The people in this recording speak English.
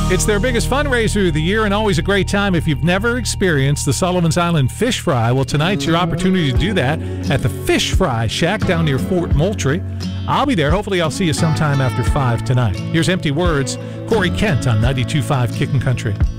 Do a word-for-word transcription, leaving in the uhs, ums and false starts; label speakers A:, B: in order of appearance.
A: It's their biggest fundraiser of the year and always a great time if you've never experienced the Sullivan's Island Fish Fry. Well, tonight's your opportunity to do that at the Fish Fry Shack down near Fort Moultrie. I'll be there. Hopefully I'll see you sometime after five tonight. Here's Empty Words, Corey Kent on ninety-two point five Kickin' Country.